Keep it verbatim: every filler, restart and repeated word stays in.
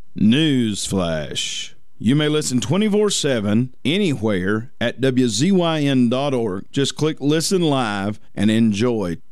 News flash. You may listen twenty-four seven anywhere at W Z Y N dot org. Just click Listen Live and enjoy